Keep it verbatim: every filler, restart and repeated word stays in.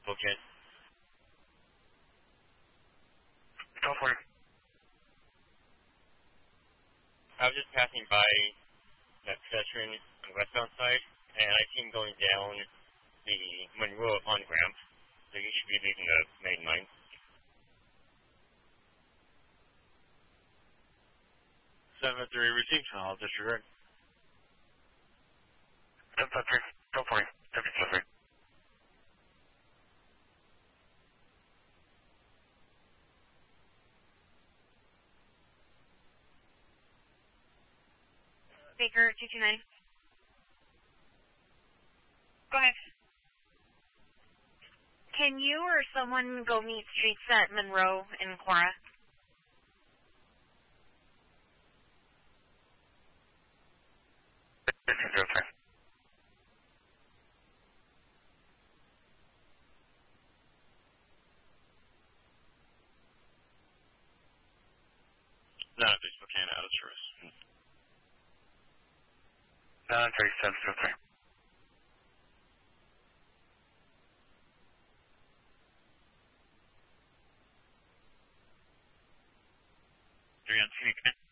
Spokane. Go for it. I was just passing by that pedestrian on the westbound side, and I see him going down the Monroe on-ramp, so you should be leaving the main line. seven three received. I'll disregard. seven five three, go for it. seven five three. Baker, two two nine. Go ahead. Can you or someone go meet streets at Monroe and Cora? fifteen zero three. nine three Spokane out of service. nine three seven zero three. three on Phoenix.